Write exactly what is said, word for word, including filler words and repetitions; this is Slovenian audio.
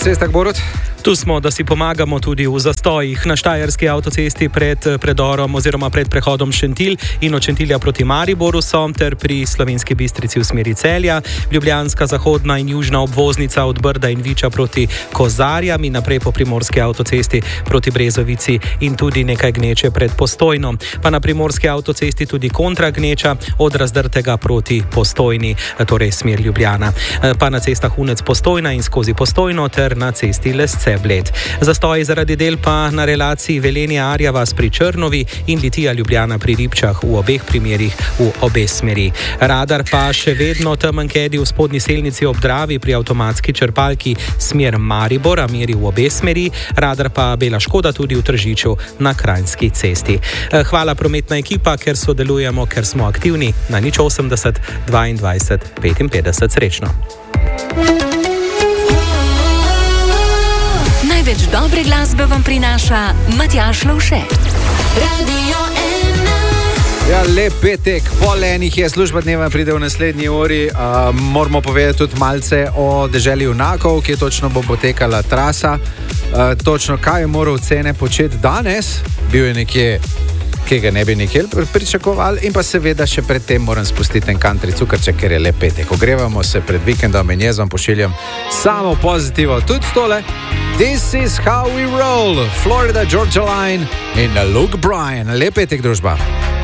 cestah, Borut? Tu smo, da si pomagamo tudi v zastojih na Štajerski avtocesti pred predorom oziroma pred prehodom Šentilj in od Šentilja proti Mariboru so ter pri Slovenski Bistrici v smeri Celja, Ljubljanska zahodna in južna obvoznica od Brda in Viča proti Kozarjam in naprej po Primorski avtocesti proti Brezovici in tudi nekaj gneče pred Postojno. Pa na Primorski avtocesti tudi kontra gneča od Razdrtega proti Postojni, torej smer Ljubljana. Pa na cestah Hunec Postojna in skozi Postojno ter na cesti Lesce Bled. Zastoji zaradi del pa na relaciji Velenje-Arjavas pri Črnovi in Litija-Ljubljana pri Ribčah v obeh primerih v obe smeri. Radar pa še vedno temen kedi v spodnji selnici ob Dravi pri avtomatski črpalki smer Maribora, meri v obe smeri. Radar pa bela škoda tudi v Tržiču na Kranjski cesti. Hvala prometna ekipa, ker sodelujemo, ker smo aktivni na nič osemdeset dvaindvajset petinpetdeset. Srečno. Največ dobre glasbe vam prinaša Matjaž Lovše. Radio ena. Ja, lep petek, pol enih je, služba dneva pride v naslednji uri. Uh, moramo povedati tudi malce o deželi junakov, kje točno bo potekala trasa. Uh, točno kaj je moral Cene početi danes, bil je nekje, ki ga ne bi nikjer pričakovali, in pa seveda še predtem moram spustiti en country cukrček, ker je lep petek. Ogrevamo se pred vikendom in jaz vam pošiljam samo pozitivo. Tudi stole. This is how we roll. Florida Georgia Line in Luke Bryan. Lep petek, družba.